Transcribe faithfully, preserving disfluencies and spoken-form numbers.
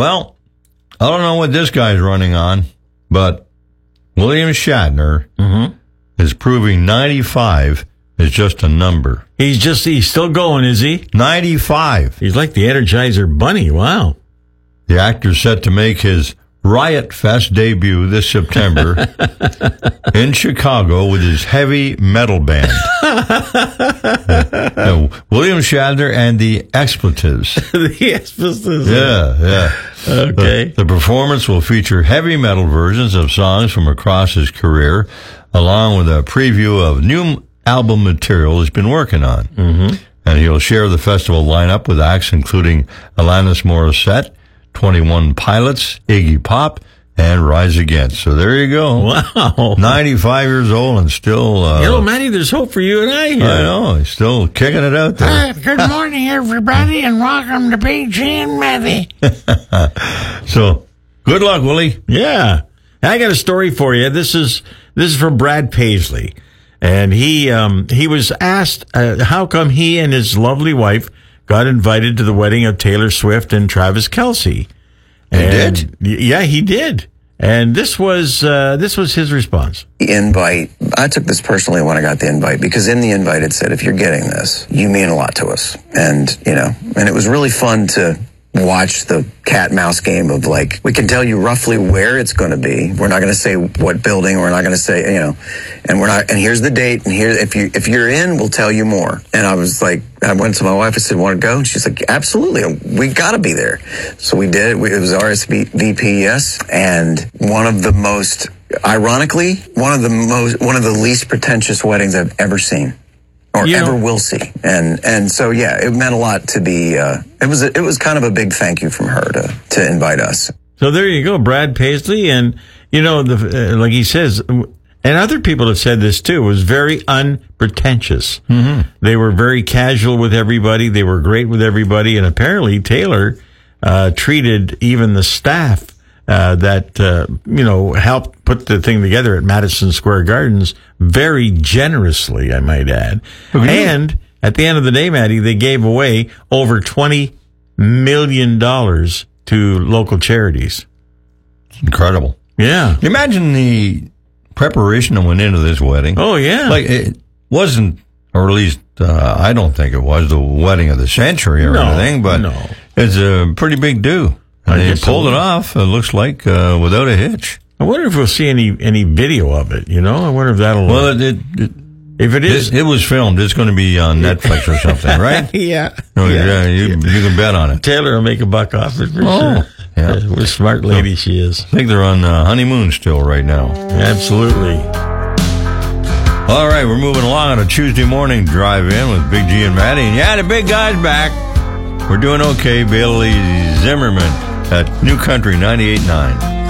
Well, I don't know what this guy's running on, but William Shatner mm-hmm. is proving ninety-five is just a number. He's just, he's still going, is he? ninety-five. He's like the Energizer Bunny. Wow. The actor's set to make his Riot Fest debut this September in Chicago with his heavy metal band. uh, uh, William Shatner and the Expletives. The Expletives. Yeah, yeah. Okay. The, the performance will feature heavy metal versions of songs from across his career, along with a preview of new album material he's been working on. Mm-hmm. And he'll share the festival lineup with acts including Alanis Morissette, twenty-one Pilots, Iggy Pop, and Rise Against. So there you go. Wow. ninety-five years old and still... Uh, Hello, Matty, there's hope for you and I here. I know. He's still kicking it out there. Uh, good morning, everybody, and welcome to B G and Matty. So, good luck, Willie. Yeah. I got a story for you. This is this is from Brad Paisley. And he um, he was asked uh, how come he and his lovely wife got invited to the wedding of Taylor Swift and Travis Kelce. And he did? Yeah, he did. And this was uh, this was his response. The invite, I took this personally when I got the invite, because in the invite it said, if you're getting this, you mean a lot to us. And, you know, and it was really fun to watch the cat mouse game of like, we can tell you roughly where it's going to be. We're not going to say what building. We're not going to say, you know, and we're not, and here's the date. And here, if you, if you're in, we'll tell you more. And I was like, I went to my wife, I said, want to go? And she's like, absolutely. We got to be there. So we did. We, it was R S V P, yes. And one of the most, ironically, one of the most, one of the least pretentious weddings I've ever seen. Or you ever know, will see, and and so yeah, it meant a lot to be. Uh, it was a, it was kind of a big thank you from her to to invite us. So there you go, Brad Paisley, and you know, the uh, like he says, and other people have said this too. It was very unpretentious. Mm-hmm. They were very casual with everybody. They were great with everybody, and apparently Taylor uh, treated even the staff uh, that uh, you know helped put the thing together at Madison Square Gardens very generously, I might add. Mm-hmm. And at the end of the day, Matty, they gave away over twenty million dollars to local charities. It's incredible. Yeah. Imagine the preparation that went into this wedding. Oh, yeah. Like, it wasn't, or at least uh, I don't think it was the wedding of the century or No, anything, but no. it's a pretty big do. I And they guess pulled so. it off, it looks like, uh, without a hitch. I wonder if we'll see any any video of it, you know? I wonder if that'll... Well, it, it, it, if it is... it, it was filmed. It's going to be on Netflix or something, right? yeah. Oh, yeah, yeah. you, you can bet on it. Taylor will make a buck off it for Oh, sure. yeah. What a smart lady she is. I think they're on uh, honeymoon still right now. Absolutely. All right, we're moving along on a Tuesday morning drive-in with Big G and Matty. And yeah, the big guy's back. We're doing okay. Bailey Zimmerman at New Country ninety-eight point nine.